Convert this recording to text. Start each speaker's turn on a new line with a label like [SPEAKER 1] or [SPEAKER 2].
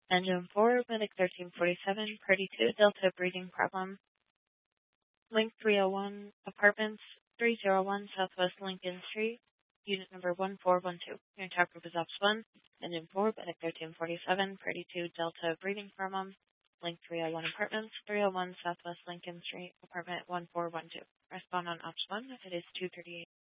[SPEAKER 1] Engine 4, Medic 1347, Party 2, Delta breathing problem. Link 301, Apartments, 301 Southwest Lincoln Street, Unit number 1412. Your talk group is Ops 1, Engine 4, Medic 1347, Party 2, Delta breathing problem. Link 301 Apartments, 301 Southwest Lincoln Street, Apartment 1412. Respond on Ops 1 if it is 2:38.